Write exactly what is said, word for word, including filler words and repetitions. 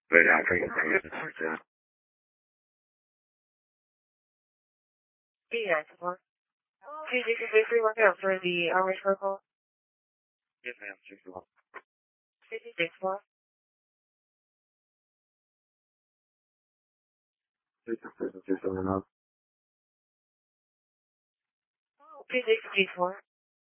But I think it's going to Hey, guys, support. Hey, this is Bakery Workout for the Orange Purple. Yes, ma'am. Six one. This is six four. Six six six seven up. Two six two four.